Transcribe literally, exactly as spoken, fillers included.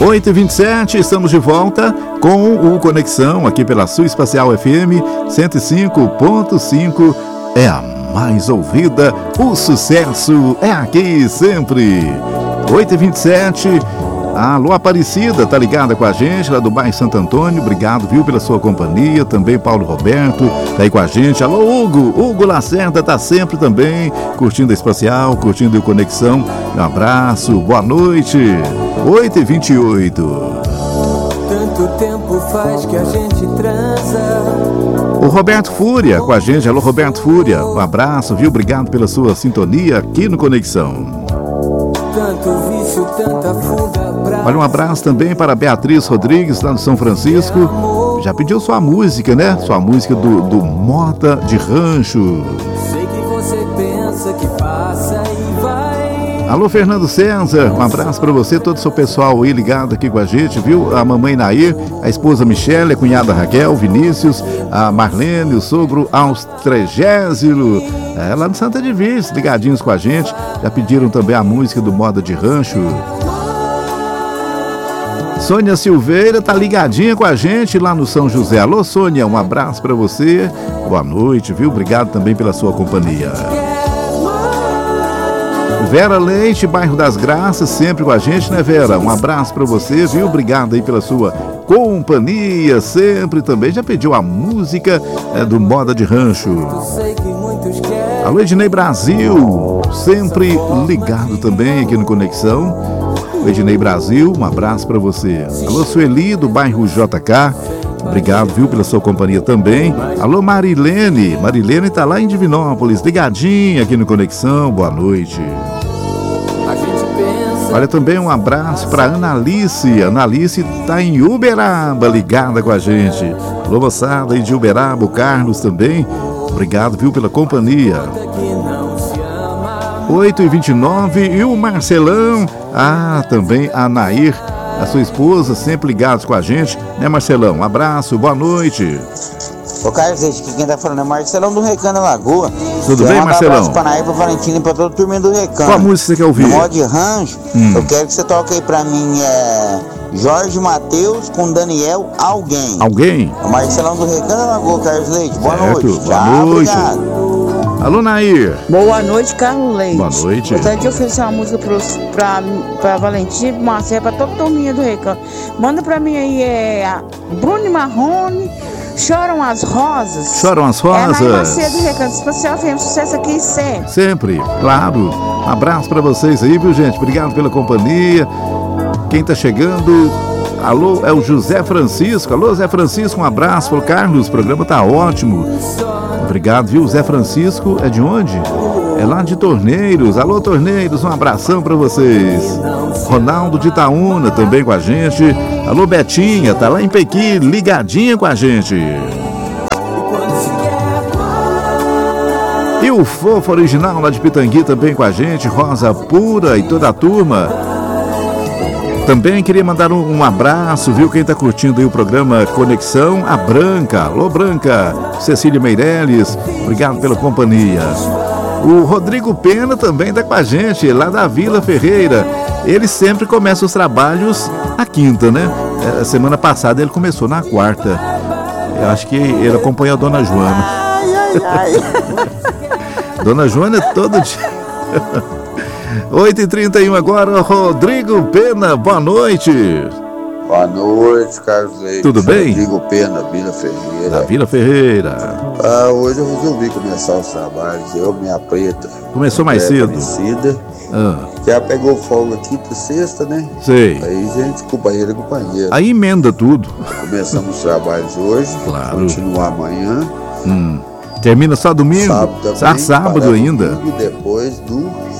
oito e vinte e sete, estamos de volta com o Conexão aqui pela Sul Espacial F M cento e cinco ponto cinco. É a mais ouvida, o sucesso é aqui sempre. oito e vinte e sete. Alô, Aparecida, tá ligada com a gente lá do bairro Santo Antônio. Obrigado, viu, pela sua companhia. Também Paulo Roberto tá aí com a gente. Alô, Hugo, Hugo Lacerda tá sempre também curtindo a Espacial, curtindo o Conexão. Um abraço, boa noite. oito e vinte e oito. Tanto tempo faz que a gente transa. O Roberto Fúria com a gente. Alô, Roberto Fúria, um abraço, viu? Obrigado pela sua sintonia aqui no Conexão. Tanto vício, tanta fuga. Olha, um abraço também para Beatriz Rodrigues, lá do São Francisco. Já pediu sua música, né? Sua música do, do Moda de Rancho. Sei que você pensa que passa e vai. Alô, Fernando César, um abraço para você, todo o seu pessoal aí ligado aqui com a gente, viu? A mamãe Nair, a esposa Michele, a cunhada Raquel, Vinícius, a Marlene, o sogro Austrégésilo, é, lá no Santa Divis, ligadinhos com a gente. Já pediram também a música do Moda de Rancho. Sônia Silveira tá ligadinha com a gente lá no São José. Alô, Sônia, um abraço para você. Boa noite, viu? Obrigado também pela sua companhia. Vera Leite, bairro das Graças, sempre com a gente, né, Vera? Um abraço para você, viu? Obrigado aí pela sua companhia, sempre também. Já pediu a música é, do Moda de Rancho. Alô, Ednei Brasil, sempre ligado também aqui no Conexão. Ednei Brasil, um abraço para você. Alô, Sueli, do bairro J K. Obrigado, viu, pela sua companhia também. Alô, Marilene. Marilene tá lá em Divinópolis, ligadinha aqui no Conexão. Boa noite. Olha, também um abraço para Analice. Analice tá em Uberaba, ligada com a gente. Alô, moçada aí de Uberaba, o Carlos também. Obrigado, viu, pela companhia. oito e vinte e nove. E o Marcelão. Ah, também a Nair, a sua esposa, sempre ligados com a gente, né, Marcelão? Um abraço, boa noite. Ô, Carlos, aqui quem tá falando é Marcelão do Recanto da Lagoa. Tudo quero bem, mandar Marcelão? Um abraço pra Nair, pra Valentina e pra toda a turma do Recanto. Qual música você quer ouvir? No Modo de Rancho, hum. eu quero que você toque aí pra mim, é... Jorge Mateus com Daniel Alguém. Alguém? O Marcelão do Recanto da Lagoa, Carlos Leite. Boa certo. noite. Boa Tchau, noite. Obrigado. Alô, Nair. Boa noite, Carlos Leite. Boa noite. Gostaria de oferecer uma música pros, pra, pra Valentina, pro Marcelo, pra toda a turminha do Recanto. Manda pra mim aí, é a Bruno Marrone, Choram as Rosas. Choram as Rosas. É a Macedo do Recanto Espacial, fez sucesso aqui sempre. Sempre, claro. Um abraço pra vocês aí, viu, gente? Obrigado pela companhia. Quem tá chegando... Alô, é o José Francisco. Alô, Zé Francisco, um abraço. Falou, Carlos, o programa tá ótimo. Obrigado, viu? Zé Francisco é de onde? É lá de Torneiros. Alô, Torneiros, um abração pra vocês. Ronaldo de Itaúna também com a gente. Alô, Betinha, tá lá em Pequi, ligadinha com a gente. E o Fofo Original lá de Pitangui também com a gente. Rosa Pura e toda a turma. Também queria mandar um, um abraço, viu? Quem está curtindo aí o programa Conexão, a Branca. Alô, Branca. Cecília Meirelles, obrigado pela companhia. O Rodrigo Pena também está com a gente, lá da Vila Ferreira. Ele sempre começa os trabalhos na quinta, né? É, semana passada ele começou na quarta. Eu acho que ele acompanha a Dona Joana. Ai, ai, ai. Dona Joana é todo dia... oito e trinta e um agora, Rodrigo Pena, boa noite. Boa noite, Carlos Leite. Tudo bem? Rodrigo Pena, Vila Ferreira. Da Vila Ferreira. Ah, hoje eu resolvi começar os trabalhos, eu, minha preta. Começou mais é, cedo? Conhecida. Ah. Já pegou folga quinta, sexta, né? Sei. Aí, gente, companheiro e companheiro. Aí emenda tudo. Começamos os trabalhos hoje. Claro. Continuar amanhã. Hum. Termina só domingo? Sábado também. Só sábado ainda. Domingo, depois do